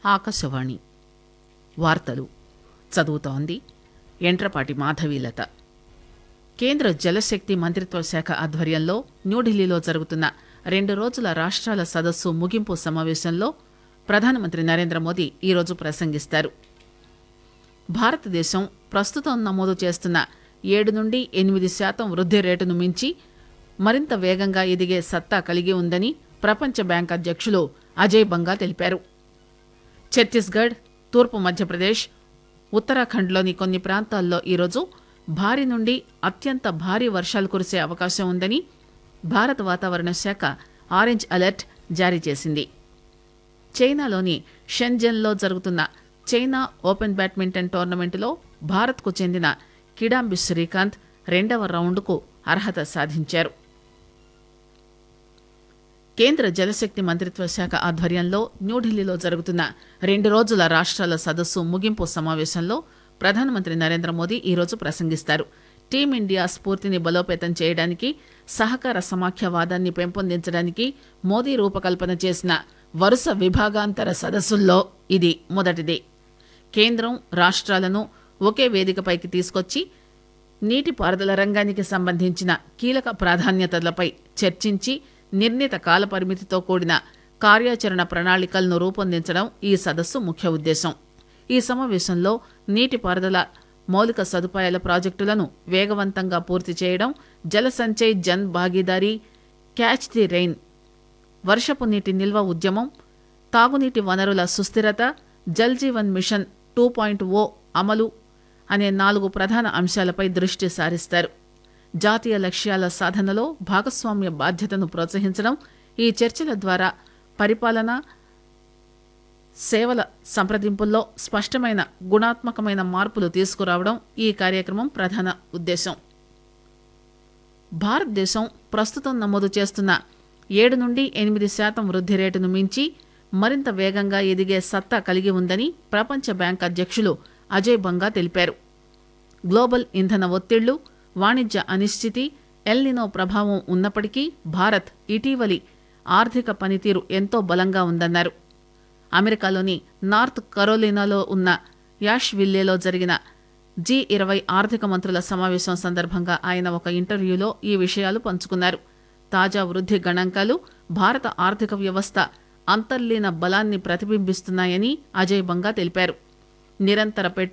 ఆకాశవాణి వార్తలు చదువుతోంది ఎంట్రపాటి మాధవీలత. కేంద్ర జలశక్తి మంత్రిత్వ శాఖ ఆధ్వర్యంలో న్యూఢిల్లీలో జరుగుతున్న 2 రోజుల రాష్ట్రాల సదస్సు ముగింపు సమావేశంలో ప్రధానమంత్రి నరేంద్ర మోదీ ఈరోజు ప్రసంగిస్తారు. భారతదేశం ప్రస్తుతం నమోదు చేస్తున్న 7-8% వృద్ధి రేటును మించి మరింత వేగంగా ఎదిగే సత్తా కలిగి ఉందని ప్రపంచ బ్యాంక్ అధ్యక్షులు అజయ్ బంగా తెలిపారు. ఛత్తీస్గఢ్, తూర్పు మధ్యప్రదేశ్, ఉత్తరాఖండ్లోని కొన్ని ప్రాంతాల్లో ఈరోజు భారీ నుండి అత్యంత భారీ వర్షాలు కురిసే అవకాశం ఉందని భారత వాతావరణ శాఖ ఆరెంజ్ అలర్ట్ జారీ చేసింది. చైనాలోని షెన్జెన్లో జరుగుతున్న చైనా ఓపెన్ బ్యాడ్మింటన్ టోర్నమెంటులో భారత్కు చెందిన కిడాంబి శ్రీకాంత్ 2వ రౌండ్కు అర్హత సాధించారు. కేంద్ర జలశక్తి మంత్రిత్వ శాఖ ఆధ్వర్యంలో న్యూఢిల్లీలో జరుగుతున్న 2 రోజుల రాష్ట్రాల సదస్సు ముగింపు సమావేశంలో ప్రధానమంత్రి నరేంద్ర మోదీ ఈరోజు ప్రసంగిస్తారు. టీమిండియా స్ఫూర్తిని బలోపేతం చేయడానికి, సహకార సమాఖ్యవాదాన్ని పెంపొందించడానికి మోదీ రూపకల్పన చేసిన వరుస విభాగాంతర సదస్సుల్లో ఇది మొదటిది. కేంద్రం, రాష్ట్రాలను ఒకే వేదికపైకి తీసుకొచ్చి నీటిపారుదల రంగానికి సంబంధించిన కీలక ప్రాధాన్యతలపై చర్చించి నిర్ణీత కాలపరిమితితో కూడిన కార్యాచరణ ప్రణాళికలను రూపొందించడం ఈ సదస్సు ముఖ్య ఉద్దేశం. ఈ సమావేశంలో నీటిపారుదల మౌలిక సదుపాయాల ప్రాజెక్టులను వేగవంతంగా పూర్తి చేయడం, జల Sanchay Jan Bhagidari, catch the rain, వర్షపు నీటి నిల్వ ఉద్యమం, తాగునీటి వనరుల సుస్థిరత, జల్ జీవన్ మిషన్ 2.0 అమలు అనే 4 ప్రధాన అంశాలపై దృష్టి సారిస్తారు. జాతీయ లక్ష్యాల సాధనలో భాగస్వామ్య బాధ్యతను ప్రోత్సహించడం, ఈ చర్చల ద్వారా పరిపాలన, సేవల సంప్రదింపుల్లో స్పష్టమైన గుణాత్మకమైన మార్పులు తీసుకురావడం ఈ కార్యక్రమం ప్రధాన ఉద్దేశం. భారతదేశం ప్రస్తుతం నమోదు చేస్తున్న 7-8% వృద్ధి రేటును మించి మరింత వేగంగా ఎదిగే సత్తా కలిగి ఉందని ప్రపంచ బ్యాంక్ అధ్యక్షులు అజయ్ బంగా తెలిపారు. గ్లోబల్ ఇంధన ఒత్తిళ్లు, వాణిజ్య అనిశ్చితి, ఎల్నినో ప్రభావం ఉన్నప్పటికీ భారత్ ఇటీవలి ఆర్థిక పనితీరు ఎంతో బలంగా ఉందన్నారు. అమెరికాలోని నార్త్ కరోలినాలో ఉన్న యాష్విల్లేలో జరిగిన G20 ఆర్థిక మంత్రుల సమావేశం సందర్భంగా ఆయన ఒక ఇంటర్వ్యూలో ఈ విషయాలు పంచుకున్నారు. తాజా వృద్ధి గణాంకాలు భారత ఆర్థిక వ్యవస్థ అంతర్లీన బలాన్ని ప్రతిబింబిస్తున్నాయని అజయ్ బంగా తెలిపారు. నిరంతర పెట్రోల్